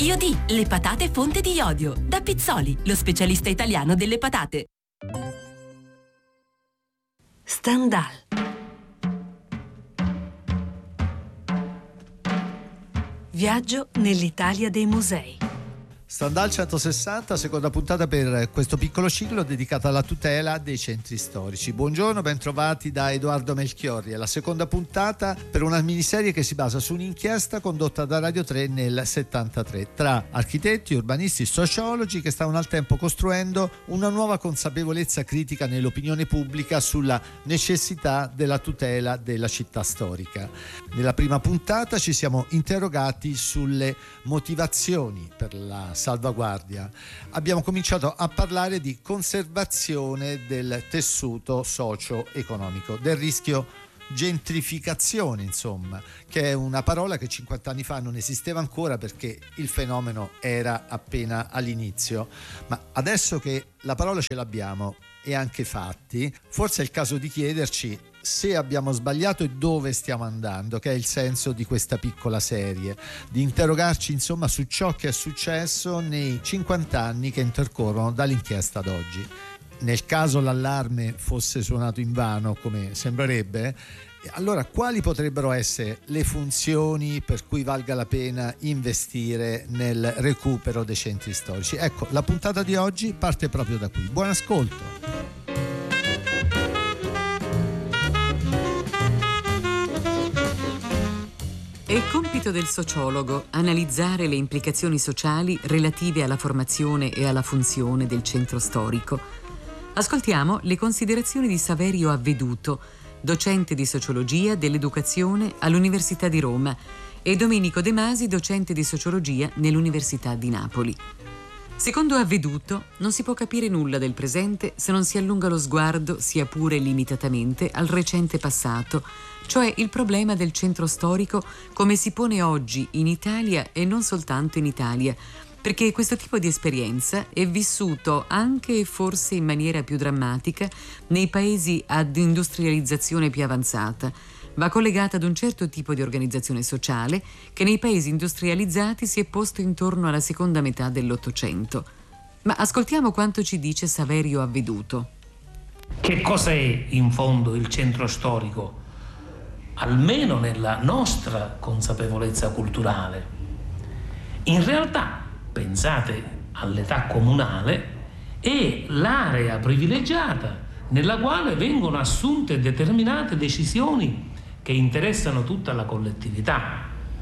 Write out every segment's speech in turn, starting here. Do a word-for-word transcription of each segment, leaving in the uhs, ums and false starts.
Io D, le patate fonte di iodio. Da Pizzoli, lo specialista italiano delle patate. Stendhal. Viaggio nell'Italia dei musei. Stendhal centosessanta, seconda puntata per questo piccolo ciclo dedicato alla tutela dei centri storici. Buongiorno, ben trovati da Edoardo Melchiorri. È la seconda puntata per una miniserie che si basa su un'inchiesta condotta da Radio tre nel settantatré tra architetti, urbanisti, sociologi che stavano al tempo costruendo una nuova consapevolezza critica nell'opinione pubblica sulla necessità della tutela della città storica. Nella prima puntata ci siamo interrogati sulle motivazioni per la salvaguardia. Abbiamo cominciato a parlare di conservazione del tessuto socio-economico, del rischio gentrificazione, insomma, che è una parola che cinquanta anni fa non esisteva ancora perché il fenomeno era appena all'inizio, ma adesso che la parola ce l'abbiamo e anche fatti, forse è il caso di chiederci se abbiamo sbagliato e dove stiamo andando, che è il senso di questa piccola serie, di interrogarci insomma su ciò che è successo nei cinquanta anni che intercorrono dall'inchiesta ad oggi. Nel caso l'allarme fosse suonato invano, come sembrerebbe, allora quali potrebbero essere le funzioni per cui valga la pena investire nel recupero dei centri storici? Ecco, la puntata di oggi parte proprio da qui. Buon ascolto! È compito del sociologo analizzare le implicazioni sociali relative alla formazione e alla funzione del centro storico. Ascoltiamo le considerazioni di Saverio Avveduto, docente di sociologia dell'educazione all'Università di Roma, e Domenico De Masi, docente di sociologia nell'Università di Napoli. Secondo Avveduto, non si può capire nulla del presente se non si allunga lo sguardo, sia pure limitatamente, al recente passato, cioè il problema del centro storico come si pone oggi in Italia e non soltanto in Italia, perché questo tipo di esperienza è vissuto anche e forse in maniera più drammatica nei paesi ad industrializzazione più avanzata. Va collegata ad un certo tipo di organizzazione sociale che nei paesi industrializzati si è posto intorno alla seconda metà dell'Ottocento. Ma ascoltiamo quanto ci dice Saverio Avveduto. Che cos'è in fondo il centro storico? Almeno nella nostra consapevolezza culturale. In realtà, pensate all'età comunale, è l'area privilegiata nella quale vengono assunte determinate decisioni che interessano tutta la collettività.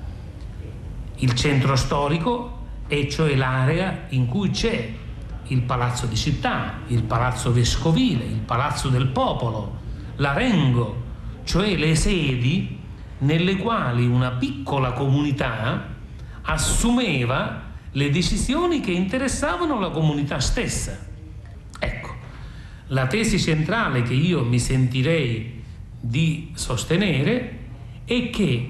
Il centro storico è cioè l'area in cui c'è il palazzo di città, il palazzo vescovile, il palazzo del popolo, l'arengo, cioè le sedi nelle quali una piccola comunità assumeva le decisioni che interessavano la comunità stessa. Ecco, la tesi centrale che io mi sentirei di sostenere è che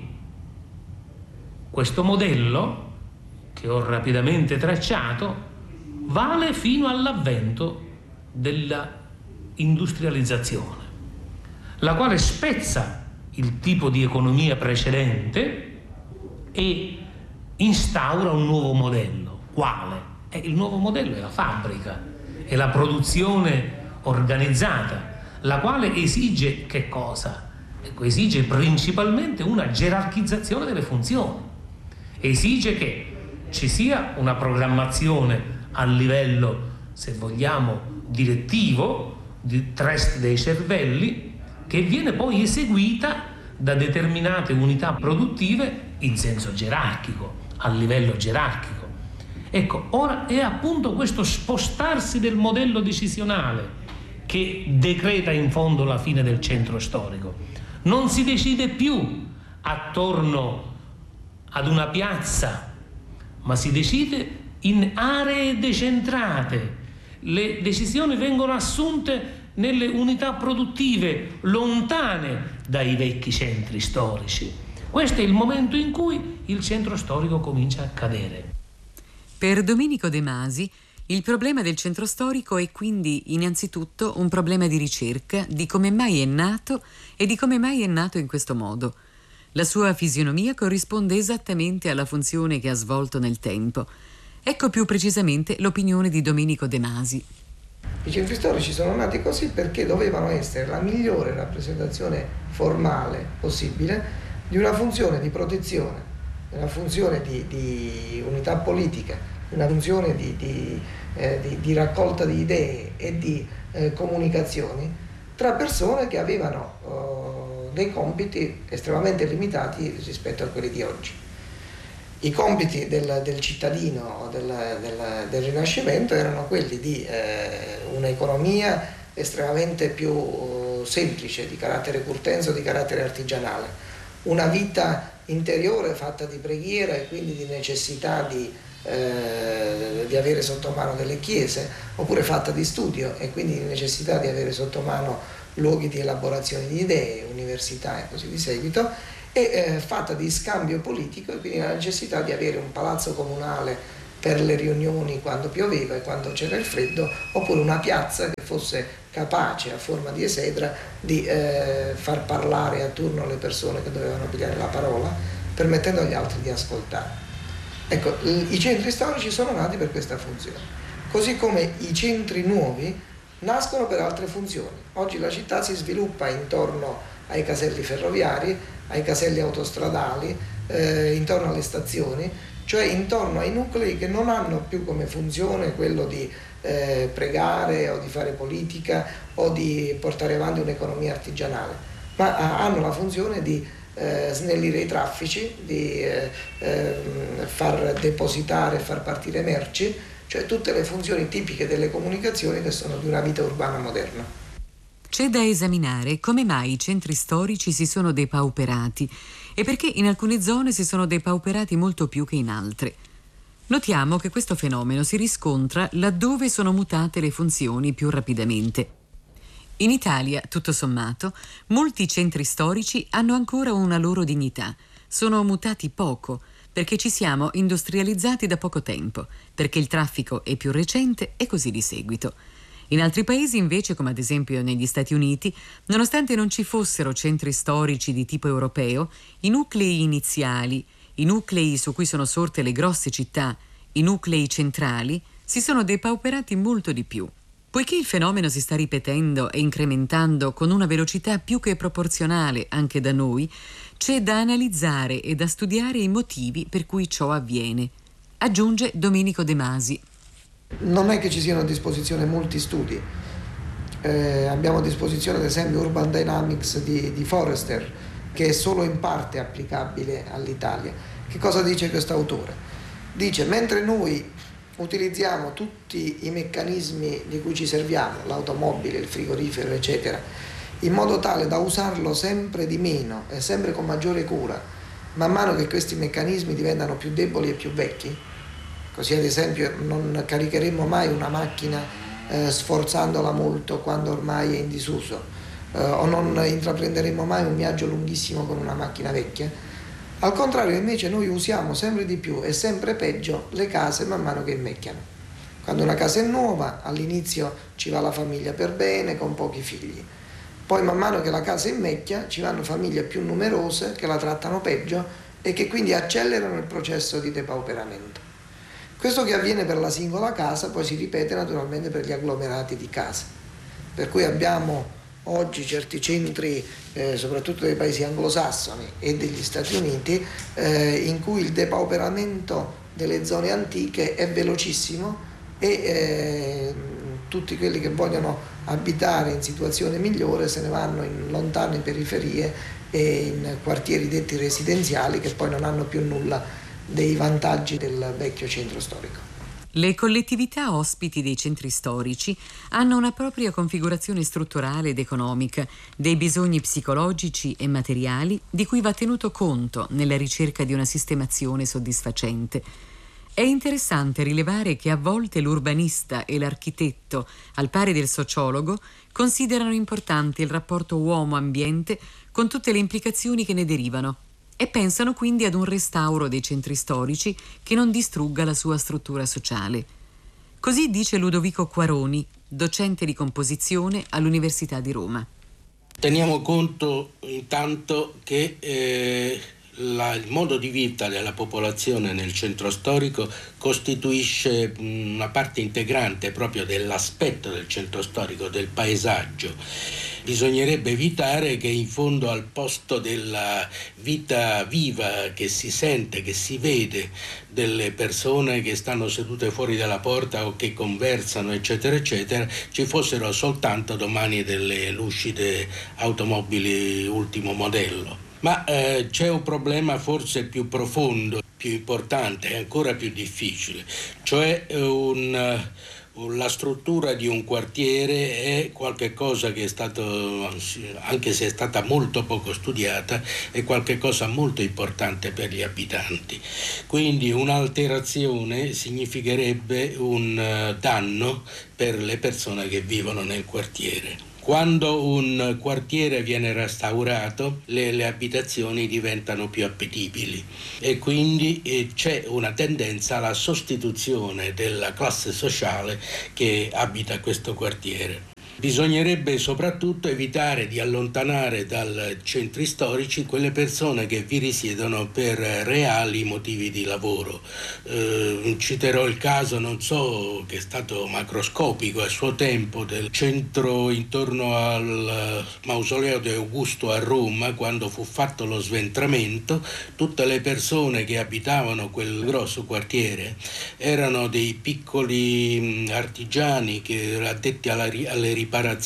questo modello, che ho rapidamente tracciato, vale fino all'avvento della industrializzazione, la quale spezza il tipo di economia precedente e instaura un nuovo modello. Quale? Eh, il nuovo modello è la fabbrica, è la produzione organizzata, la quale esige che cosa? Ecco, esige principalmente una gerarchizzazione delle funzioni, esige che ci sia una programmazione a livello, se vogliamo, direttivo, di trust dei cervelli, che viene poi eseguita da determinate unità produttive in senso gerarchico, a livello gerarchico. Ecco, ora è appunto questo spostarsi del modello decisionale che decreta in fondo la fine del centro storico. Non si decide più attorno ad una piazza, ma si decide in aree decentrate. Le decisioni vengono assunte nelle unità produttive lontane dai vecchi centri storici. Questo è il momento in cui il centro storico comincia a cadere. Per Domenico De Masi, il problema del centro storico è quindi innanzitutto un problema di ricerca di come mai è nato e di come mai è nato in questo modo. La sua fisionomia corrisponde esattamente alla funzione che ha svolto nel tempo. Ecco più precisamente l'opinione di Domenico De Masi. I centri storici sono nati così perché dovevano essere la migliore rappresentazione formale possibile di una funzione di protezione, una funzione di, di unità politica, una funzione di, di, eh, di, di raccolta di idee e di eh, comunicazioni tra persone che avevano eh, dei compiti estremamente limitati rispetto a quelli di oggi. I compiti del, del cittadino del, del, del Rinascimento erano quelli di eh, un'economia estremamente più uh, semplice, di carattere curtenzo, di carattere artigianale, una vita interiore fatta di preghiera e quindi di necessità di, eh, di avere sotto mano delle chiese, oppure fatta di studio e quindi di necessità di avere sotto mano luoghi di elaborazione di idee, università e così di seguito, e eh, fatta di scambio politico e quindi la necessità di avere un palazzo comunale per le riunioni quando pioveva e quando c'era il freddo, oppure una piazza che fosse capace a forma di esedra di eh, far parlare a turno le persone che dovevano pigliare la parola, permettendo agli altri di ascoltare. Ecco, i centri storici sono nati per questa funzione, così come i centri nuovi nascono per altre funzioni. Oggi la città si sviluppa intorno ai caselli ferroviari, ai caselli autostradali, eh, intorno alle stazioni, cioè intorno ai nuclei che non hanno più come funzione quello di eh, pregare o di fare politica o di portare avanti un'economia artigianale, ma hanno la funzione di eh, snellire i traffici, di eh, eh, far depositare e far partire merci, cioè tutte le funzioni tipiche delle comunicazioni che sono di una vita urbana moderna. C'è da esaminare come mai i centri storici si sono depauperati e perché in alcune zone si sono depauperati molto più che in altre. Notiamo che questo fenomeno si riscontra laddove sono mutate le funzioni più rapidamente. In Italia, tutto sommato, molti centri storici hanno ancora una loro dignità. Sono mutati poco, perché ci siamo industrializzati da poco tempo, perché il traffico è più recente e così di seguito. In altri paesi invece, come ad esempio negli Stati Uniti, nonostante non ci fossero centri storici di tipo europeo, i nuclei iniziali, i nuclei su cui sono sorte le grosse città, i nuclei centrali, si sono depauperati molto di più. Poiché il fenomeno si sta ripetendo e incrementando con una velocità più che proporzionale anche da noi, c'è da analizzare e da studiare i motivi per cui ciò avviene, aggiunge Domenico De Masi. Non è che ci siano a disposizione molti studi, eh, abbiamo a disposizione ad esempio Urban Dynamics di, di Forrester, che è solo in parte applicabile all'Italia. Che cosa dice questo autore? Dice: mentre noi utilizziamo tutti i meccanismi di cui ci serviamo, l'automobile, il frigorifero eccetera, in modo tale da usarlo sempre di meno e sempre con maggiore cura, man mano che questi meccanismi diventano più deboli e più vecchi. Così ad esempio non caricheremo mai una macchina eh, sforzandola molto quando ormai è in disuso, eh, o non intraprenderemo mai un viaggio lunghissimo con una macchina vecchia. Al contrario invece noi usiamo sempre di più e sempre peggio le case man mano che invecchiano. Quando una casa è nuova all'inizio ci va la famiglia per bene con pochi figli, poi man mano che la casa invecchia ci vanno famiglie più numerose che la trattano peggio e che quindi accelerano il processo di depauperamento. Questo che avviene per la singola casa poi si ripete naturalmente per gli agglomerati di case, per cui abbiamo oggi certi centri, eh, soprattutto dei paesi anglosassoni e degli Stati Uniti, eh, in cui il depauperamento delle zone antiche è velocissimo e eh, tutti quelli che vogliono abitare in situazione migliore se ne vanno in lontane periferie e in quartieri detti residenziali che poi non hanno più nulla dei vantaggi del vecchio centro storico. Le collettività ospiti dei centri storici hanno una propria configurazione strutturale ed economica, dei bisogni psicologici e materiali di cui va tenuto conto nella ricerca di una sistemazione soddisfacente. È interessante rilevare che a volte l'urbanista e l'architetto, al pari del sociologo, considerano importante il rapporto uomo-ambiente con tutte le implicazioni che ne derivano e pensano quindi ad un restauro dei centri storici che non distrugga la sua struttura sociale. Così dice Ludovico Quaroni, docente di composizione all'Università di Roma. Teniamo conto intanto che eh, la, il modo di vita della popolazione nel centro storico costituisce una parte integrante proprio dell'aspetto del centro storico, del paesaggio. Bisognerebbe evitare che in fondo al posto della vita viva che si sente, che si vede, delle persone che stanno sedute fuori dalla porta o che conversano, eccetera, eccetera, ci fossero soltanto domani delle lucide automobili ultimo modello. Ma eh, c'è un problema forse più profondo, più importante e ancora più difficile, cioè un... La struttura di un quartiere è qualcosa che è stato, anche se è stata molto poco studiata, è qualcosa molto importante per gli abitanti. Quindi un'alterazione significherebbe un danno per le persone che vivono nel quartiere. Quando un quartiere viene restaurato, le, le abitazioni diventano più appetibili e quindi eh, c'è una tendenza alla sostituzione della classe sociale che abita questo quartiere. Bisognerebbe soprattutto evitare di allontanare dai centri storici quelle persone che vi risiedono per reali motivi di lavoro. Eh, citerò il caso, non so, che è stato macroscopico a suo tempo, del centro intorno al mausoleo di Augusto a Roma, quando fu fatto lo sventramento. Tutte le persone che abitavano quel grosso quartiere erano dei piccoli artigiani che addetti alla, alle riparazioni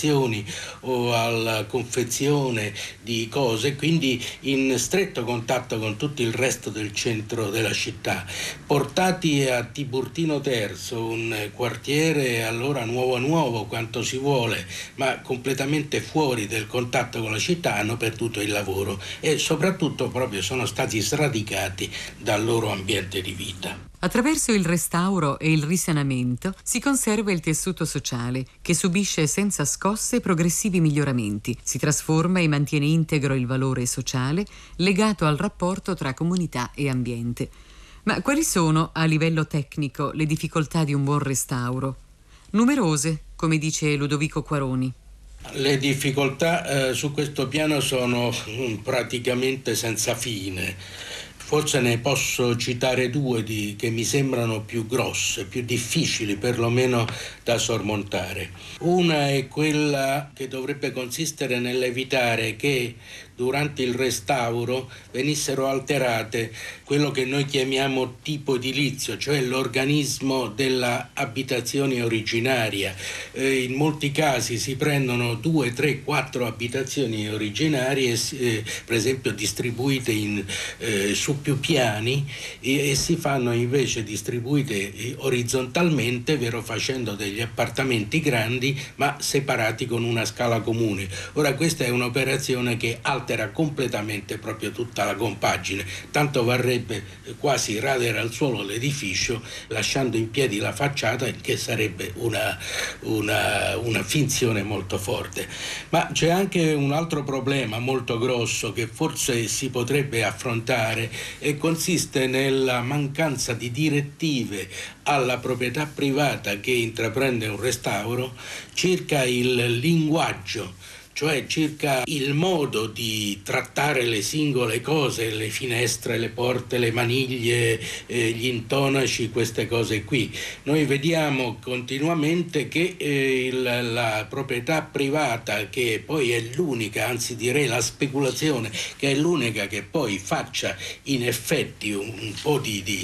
o alla confezione di cose, quindi in stretto contatto con tutto il resto del centro della città. Portati a Tiburtino terzo, un quartiere allora nuovo nuovo quanto si vuole, ma completamente fuori del contatto con la città, hanno perduto il lavoro e soprattutto proprio sono stati sradicati dal loro ambiente di vita. Attraverso il restauro e il risanamento si conserva il tessuto sociale, che subisce senza scosse progressivi miglioramenti, si trasforma e mantiene integro il valore sociale legato al rapporto tra comunità e ambiente. Ma quali sono, a livello tecnico, le difficoltà di un buon restauro? Numerose, come dice Ludovico Quaroni. Le difficoltà eh, su questo piano sono mm, praticamente senza fine. Forse ne posso citare due di, che mi sembrano più grosse, più difficili perlomeno da sormontare. Una è quella che dovrebbe consistere nell'evitare che durante il restauro venissero alterate quello che noi chiamiamo tipo edilizio, cioè l'organismo della abitazione originaria. Eh, in molti casi si prendono due, tre, quattro abitazioni originarie, eh, per esempio distribuite in, eh, su più piani e, e si fanno invece distribuite orizzontalmente, vero facendo degli appartamenti grandi ma separati con una scala comune. Ora questa è un'operazione che altera completamente proprio tutta la compagine, tanto varrebbe quasi radere al suolo l'edificio lasciando in piedi la facciata, che sarebbe una, una, una finzione molto forte. Ma c'è anche un altro problema molto grosso che forse si potrebbe affrontare e consiste nella mancanza di direttive alla proprietà privata che intraprende un restauro circa il linguaggio, cioè circa il modo di trattare le singole cose, le finestre, le porte, le maniglie, eh, gli intonaci, queste cose qui. Noi vediamo continuamente che eh, il, la proprietà privata, che poi è l'unica, anzi direi la speculazione, che è l'unica che poi faccia in effetti un, un po' di, di,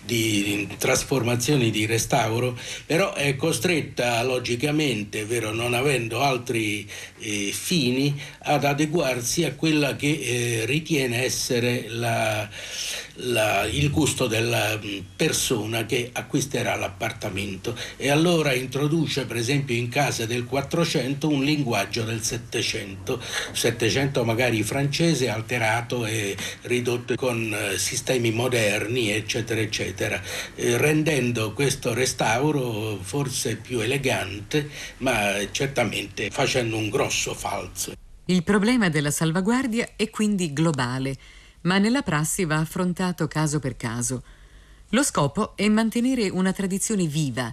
di trasformazioni di restauro, però è costretta logicamente, vero, non avendo altri eh, fini, ad adeguarsi a quella che eh, ritiene essere la, la, il gusto della persona che acquisterà l'appartamento, e allora introduce per esempio in case del quattrocento un linguaggio del settecento, settecento magari francese alterato e ridotto con eh, sistemi moderni eccetera eccetera, eh, rendendo questo restauro forse più elegante, ma certamente facendo un grosso falso. Il problema della salvaguardia è quindi globale, ma nella prassi va affrontato caso per caso. Lo scopo è mantenere una tradizione viva,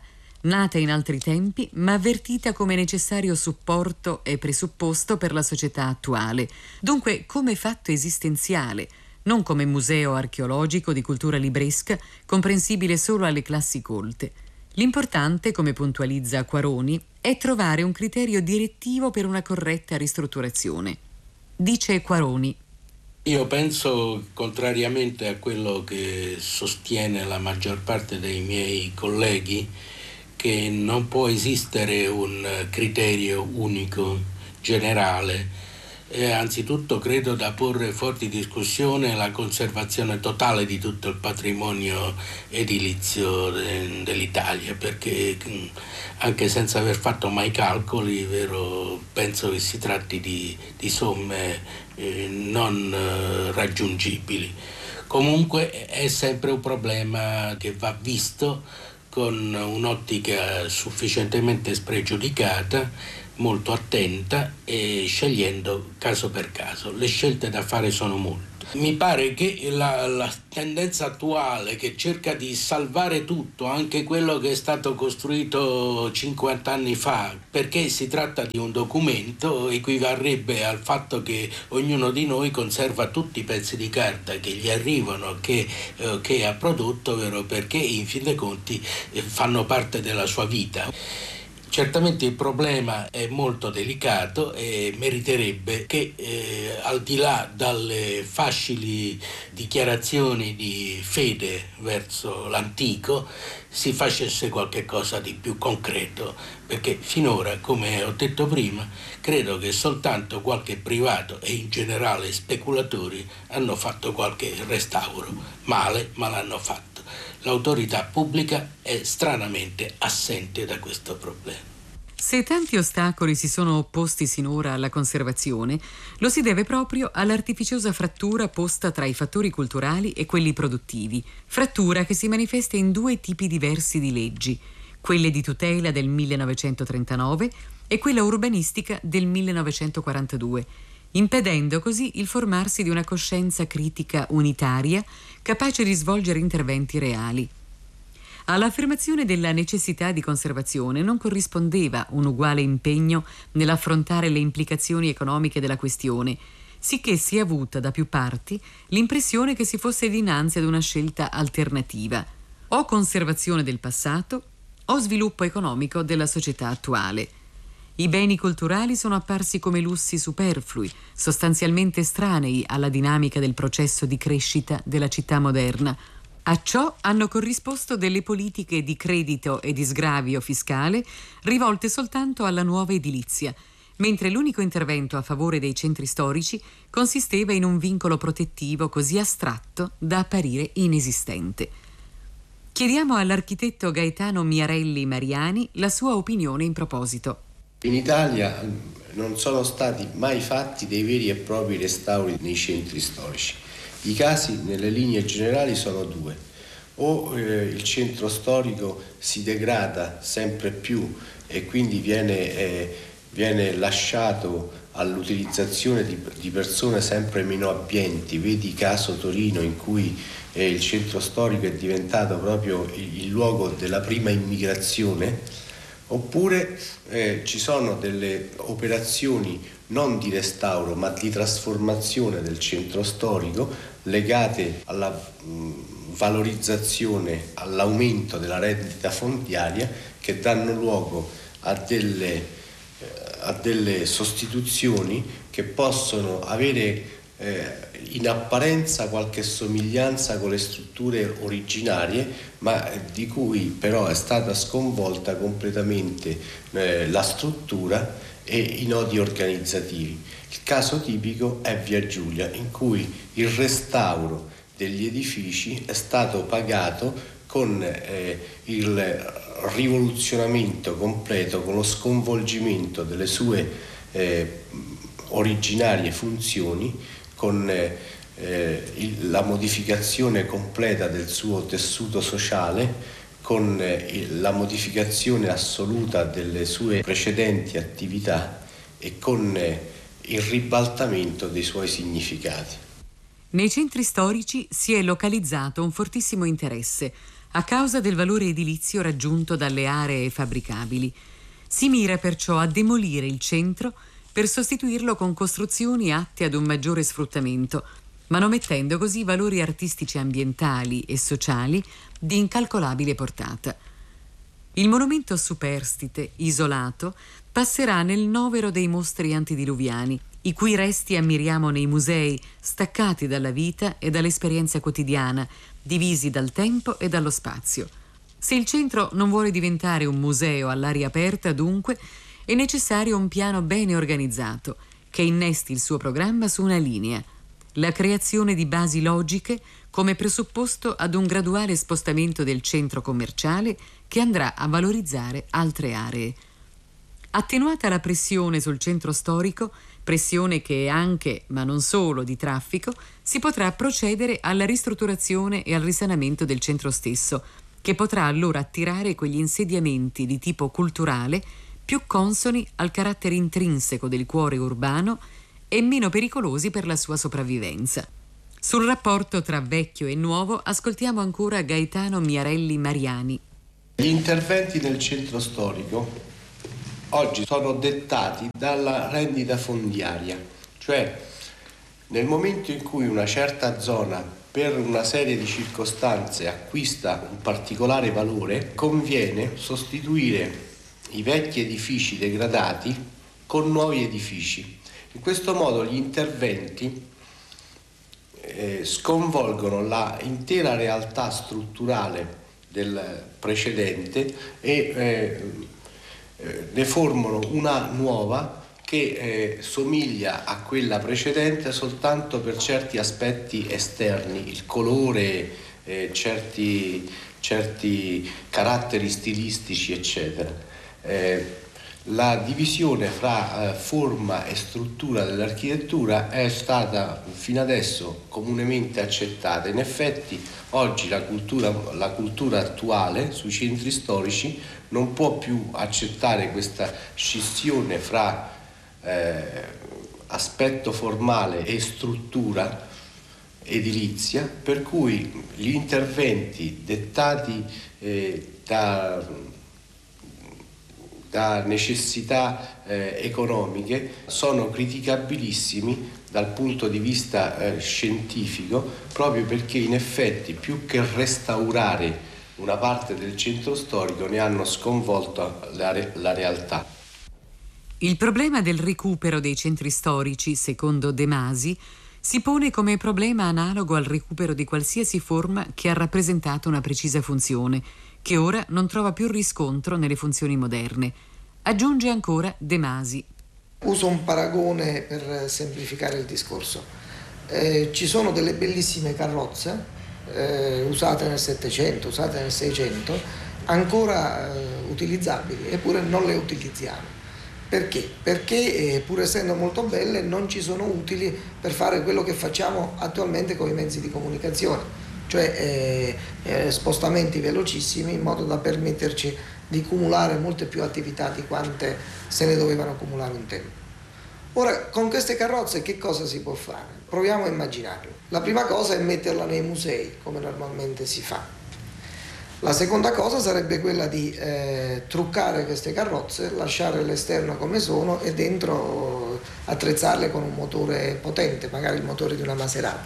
nata in altri tempi, ma avvertita come necessario supporto e presupposto per la società attuale, dunque come fatto esistenziale, non come museo archeologico di cultura libresca, comprensibile solo alle classi colte. L'importante, come puntualizza Quaroni, è trovare un criterio direttivo per una corretta ristrutturazione. Dice Quaroni: io penso, contrariamente a quello che sostiene la maggior parte dei miei colleghi, che non può esistere un criterio unico, generale. E anzitutto credo da porre fuori di discussione la conservazione totale di tutto il patrimonio edilizio de, dell'Italia, perché anche senza aver fatto mai calcoli, vero, penso che si tratti di, di somme eh, non eh, raggiungibili. Comunque è sempre un problema che va visto con un'ottica sufficientemente spregiudicata, molto attenta e scegliendo caso per caso. Le scelte da fare sono molte. Mi pare che la, la tendenza attuale, che cerca di salvare tutto, anche quello che è stato costruito cinquanta anni fa, perché si tratta di un documento, equivarrebbe al fatto che ognuno di noi conserva tutti i pezzi di carta che gli arrivano, che, eh, che ha prodotto, vero, perché in fin dei conti eh, fanno parte della sua vita. Certamente il problema è molto delicato e meriterebbe che eh, al di là dalle facili dichiarazioni di fede verso l'antico si facesse qualche cosa di più concreto, perché finora, come ho detto prima, credo che soltanto qualche privato e in generale speculatori hanno fatto qualche restauro. Male, ma l'hanno fatto. L'autorità pubblica è stranamente assente da questo problema. Se tanti ostacoli si sono opposti sinora alla conservazione, lo si deve proprio all'artificiosa frattura posta tra i fattori culturali e quelli produttivi, frattura che si manifesta in due tipi diversi di leggi, quelle di tutela del millenovecentotrentanove e quella urbanistica del millenovecentoquarantadue, impedendo così il formarsi di una coscienza critica unitaria capace di svolgere interventi reali. All'affermazione della necessità di conservazione non corrispondeva un uguale impegno nell'affrontare le implicazioni economiche della questione, sicché si è avuta da più parti l'impressione che si fosse dinanzi ad una scelta alternativa, o conservazione del passato o sviluppo economico della società attuale. I beni culturali sono apparsi come lussi superflui, sostanzialmente estranei alla dinamica del processo di crescita della città moderna. A ciò hanno corrisposto delle politiche di credito e di sgravio fiscale rivolte soltanto alla nuova edilizia, mentre l'unico intervento a favore dei centri storici consisteva in un vincolo protettivo così astratto da apparire inesistente. Chiediamo all'architetto Gaetano Miarelli Mariani la sua opinione in proposito. In Italia non sono stati mai fatti dei veri e propri restauri nei centri storici. I casi nelle linee generali sono due: o eh, il centro storico si degrada sempre più e quindi viene, eh, viene lasciato all'utilizzazione di, di persone sempre meno abbienti, vedi il caso Torino, in cui eh, il centro storico è diventato proprio il, il luogo della prima immigrazione. Oppure eh, ci sono delle operazioni non di restauro ma di trasformazione del centro storico legate alla mh, valorizzazione, all'aumento della rendita fondiaria, che danno luogo a delle, eh, a delle sostituzioni che possono avere eh, in apparenza qualche somiglianza con le strutture originarie, ma di cui però è stata sconvolta completamente eh, la struttura e i nodi organizzativi. Il caso tipico è Via Giulia, in cui il restauro degli edifici è stato pagato con eh, il rivoluzionamento completo, con lo sconvolgimento delle sue eh, originarie funzioni, con eh, il, la modificazione completa del suo tessuto sociale, con eh, la modificazione assoluta delle sue precedenti attività e con eh, il ribaltamento dei suoi significati. Nei centri storici si è localizzato un fortissimo interesse, a causa del valore edilizio raggiunto dalle aree fabbricabili. Si mira perciò a demolire il centro per sostituirlo con costruzioni atte ad un maggiore sfruttamento, manomettendo così valori artistici ambientali e sociali di incalcolabile portata. Il monumento superstite, isolato, passerà nel novero dei mostri antidiluviani, i cui resti ammiriamo nei musei, staccati dalla vita e dall'esperienza quotidiana, divisi dal tempo e dallo spazio. Se il centro non vuole diventare un museo all'aria aperta, dunque, è necessario un piano bene organizzato, che innesti il suo programma su una linea, la creazione di basi logiche come presupposto ad un graduale spostamento del centro commerciale che andrà a valorizzare altre aree. Attenuata la pressione sul centro storico, pressione che è anche, ma non solo, di traffico, si potrà procedere alla ristrutturazione e al risanamento del centro stesso, che potrà allora attirare quegli insediamenti di tipo culturale più consoni al carattere intrinseco del cuore urbano e meno pericolosi per la sua sopravvivenza. Sul rapporto tra vecchio e nuovo ascoltiamo ancora Gaetano Miarelli Mariani. Gli interventi nel centro storico oggi sono dettati dalla rendita fondiaria, cioè nel momento in cui una certa zona per una serie di circostanze acquista un particolare valore, conviene sostituire i vecchi edifici degradati con nuovi edifici. In questo modo gli interventi eh, sconvolgono la intera realtà strutturale del precedente e eh, eh, ne formano una nuova che eh, somiglia a quella precedente soltanto per certi aspetti esterni, il colore, eh, certi, certi caratteri stilistici, eccetera. Eh, la divisione fra eh, forma e struttura dell'architettura è stata fino adesso comunemente accettata. In effetti oggi la cultura, la cultura attuale sui centri storici non può più accettare questa scissione fra eh, aspetto formale e struttura edilizia, per cui gli interventi dettati eh, da da necessità eh, economiche sono criticabilissimi dal punto di vista eh, scientifico, proprio perché in effetti più che restaurare una parte del centro storico ne hanno sconvolto la, re- la realtà. Il problema del recupero dei centri storici, secondo De Masi, si pone come problema analogo al recupero di qualsiasi forma che ha rappresentato una precisa funzione, che ora non trova più riscontro nelle funzioni moderne. Aggiunge ancora De Masi. Uso un paragone per semplificare il discorso. Eh, ci sono delle bellissime carrozze eh, usate nel Settecento, usate nel Seicento, ancora eh, utilizzabili, eppure non le utilizziamo. Perché? Perché eh, pur essendo molto belle non ci sono utili per fare quello che facciamo attualmente con i mezzi di comunicazione, cioè eh, eh, spostamenti velocissimi in modo da permetterci di cumulare molte più attività di quante se ne dovevano accumulare un tempo. Ora, con queste carrozze che cosa si può fare? Proviamo a immaginarlo. La prima cosa è metterla nei musei, come normalmente si fa. La seconda cosa sarebbe quella di eh, truccare queste carrozze, lasciare l'esterno come sono e dentro attrezzarle con un motore potente, magari il motore di una Maserati.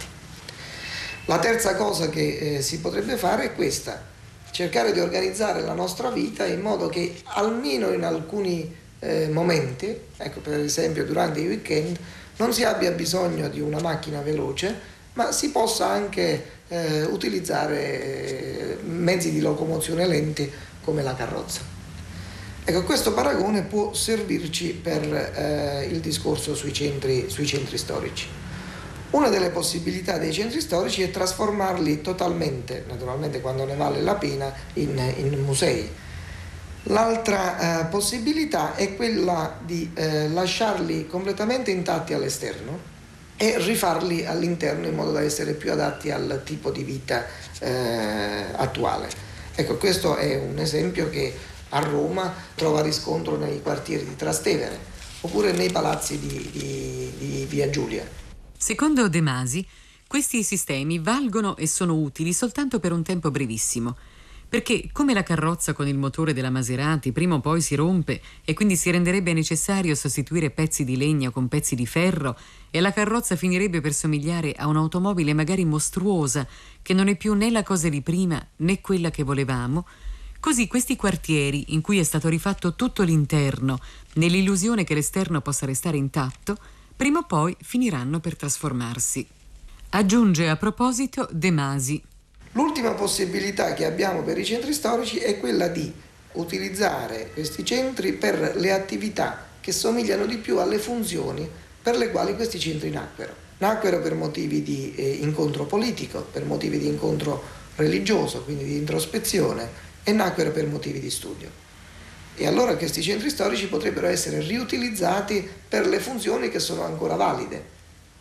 La terza cosa che eh, si potrebbe fare è questa: cercare di organizzare la nostra vita in modo che almeno in alcuni eh, momenti, ecco per esempio durante i weekend, non si abbia bisogno di una macchina veloce, ma si possa anche eh, utilizzare eh, mezzi di locomozione lenti come la carrozza. Ecco, questo paragone può servirci per eh, il discorso sui centri, sui centri storici. Una delle possibilità dei centri storici è trasformarli totalmente, naturalmente quando ne vale la pena, in, in musei. L'altra eh, possibilità è quella di eh, lasciarli completamente intatti all'esterno e rifarli all'interno in modo da essere più adatti al tipo di vita eh, attuale. Ecco, questo è un esempio che a Roma trova riscontro nei quartieri di Trastevere oppure nei palazzi di, di, di Via Giulia. Secondo De Masi, questi sistemi valgono e sono utili soltanto per un tempo brevissimo. Perché come la carrozza con il motore della Maserati prima o poi si rompe e quindi si renderebbe necessario sostituire pezzi di legno con pezzi di ferro e la carrozza finirebbe per somigliare a un'automobile magari mostruosa che non è più né la cosa di prima né quella che volevamo, così questi quartieri in cui è stato rifatto tutto l'interno nell'illusione che l'esterno possa restare intatto, prima o poi finiranno per trasformarsi. Aggiunge a proposito De Masi. L'ultima possibilità che abbiamo per i centri storici è quella di utilizzare questi centri per le attività che somigliano di più alle funzioni per le quali questi centri nacquero. Nacquero per motivi di eh, incontro politico, per motivi di incontro religioso, quindi di introspezione, e nacquero per motivi di studio. E allora questi centri storici potrebbero essere riutilizzati per le funzioni che sono ancora valide.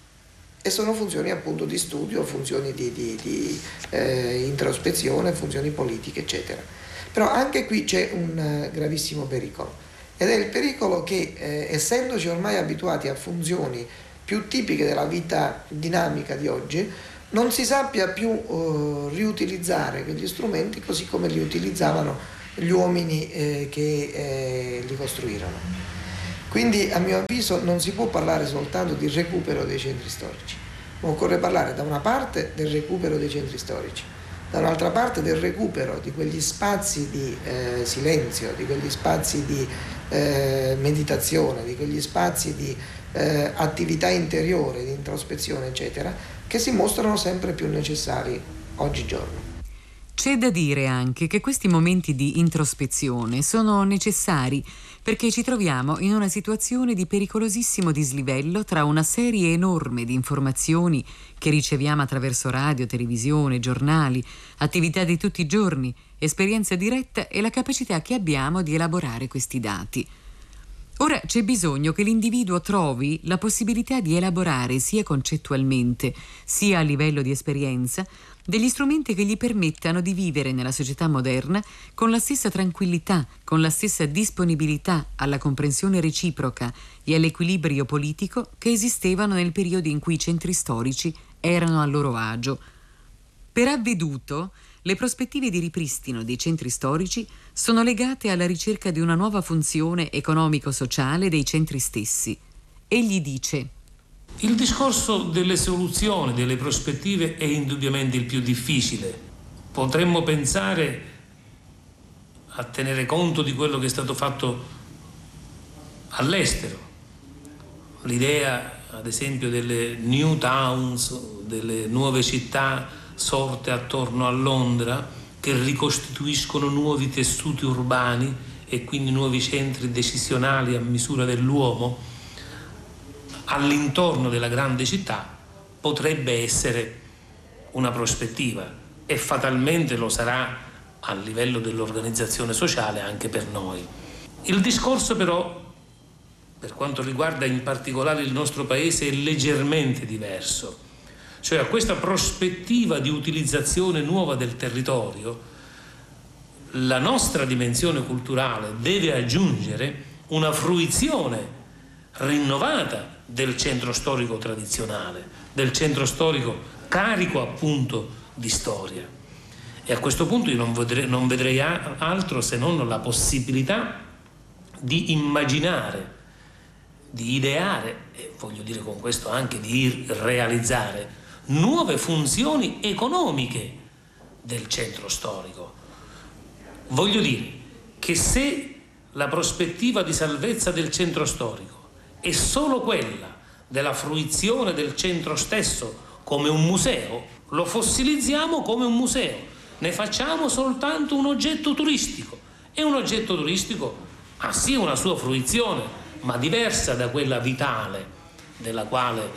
E sono funzioni appunto di studio, funzioni di, di, di eh, introspezione, funzioni politiche, eccetera. Però anche qui c'è un uh, gravissimo pericolo, ed è il pericolo che, eh, essendoci ormai abituati a funzioni più tipiche della vita dinamica di oggi, non si sappia più uh, riutilizzare quegli strumenti così come li utilizzavano gli uomini eh, che eh, li costruirono. Quindi a mio avviso non si può parlare soltanto di recupero dei centri storici, ma occorre parlare da una parte del recupero dei centri storici, da un'altra parte del recupero di quegli spazi di eh, silenzio, di quegli spazi di eh, meditazione, di quegli spazi di eh, attività interiore, di introspezione, eccetera, che si mostrano sempre più necessari oggigiorno. C'è da dire anche che questi momenti di introspezione sono necessari perché ci troviamo in una situazione di pericolosissimo dislivello tra una serie enorme di informazioni che riceviamo attraverso radio, televisione, giornali, attività di tutti i giorni, esperienza diretta e la capacità che abbiamo di elaborare questi dati. Ora c'è bisogno che l'individuo trovi la possibilità di elaborare sia concettualmente sia a livello di esperienza degli strumenti che gli permettano di vivere nella società moderna con la stessa tranquillità, con la stessa disponibilità alla comprensione reciproca e all'equilibrio politico che esistevano nel periodo in cui i centri storici erano a loro agio. Per avveduto, le prospettive di ripristino dei centri storici sono legate alla ricerca di una nuova funzione economico-sociale dei centri stessi. Egli dice: il discorso delle soluzioni, delle prospettive è indubbiamente il più difficile. Potremmo pensare a tenere conto di quello che è stato fatto all'estero. L'idea, ad esempio, delle new towns, delle nuove città sorte attorno a Londra, che ricostituiscono nuovi tessuti urbani e quindi nuovi centri decisionali a misura dell'uomo all'intorno della grande città, potrebbe essere una prospettiva, e fatalmente lo sarà a livello dell'organizzazione sociale anche per noi. Il discorso però, per quanto riguarda in particolare il nostro paese, è leggermente diverso. Cioè, a questa prospettiva di utilizzazione nuova del territorio, la nostra dimensione culturale deve aggiungere una fruizione rinnovata del centro storico tradizionale, del centro storico carico appunto di storia. E a questo punto io non vedrei, non vedrei altro se non la possibilità di immaginare, di ideare, e voglio dire con questo anche di realizzare, nuove funzioni economiche del centro storico. Voglio dire che se la prospettiva di salvezza del centro storico è solo quella della fruizione del centro stesso come un museo, lo fossilizziamo come un museo, ne facciamo soltanto un oggetto turistico, e un oggetto turistico ha sì una sua fruizione, ma diversa da quella vitale della quale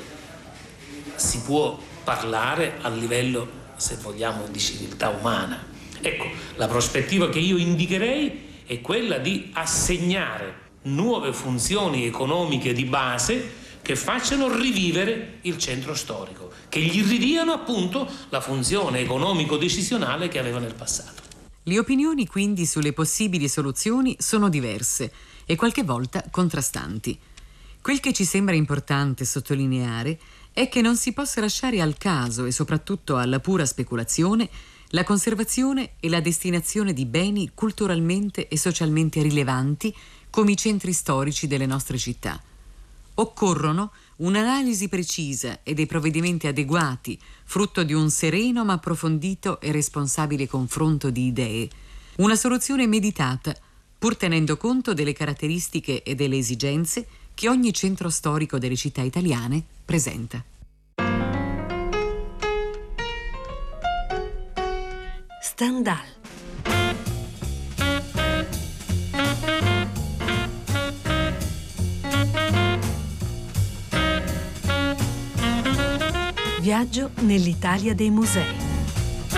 si può parlare a livello, se vogliamo, di civiltà umana. Ecco, la prospettiva che io indicherei è quella di assegnare nuove funzioni economiche di base che facciano rivivere il centro storico, che gli ridiano appunto la funzione economico-decisionale che aveva nel passato. Le opinioni quindi sulle possibili soluzioni sono diverse e qualche volta contrastanti. Quel che ci sembra importante sottolineare è che non si possa lasciare al caso e soprattutto alla pura speculazione la conservazione e la destinazione di beni culturalmente e socialmente rilevanti come i centri storici delle nostre città. Occorrono un'analisi precisa e dei provvedimenti adeguati, frutto di un sereno ma approfondito e responsabile confronto di idee, una soluzione meditata, pur tenendo conto delle caratteristiche e delle esigenze che ogni centro storico delle città italiane presenta. Stendhal. Viaggio nell'Italia dei musei.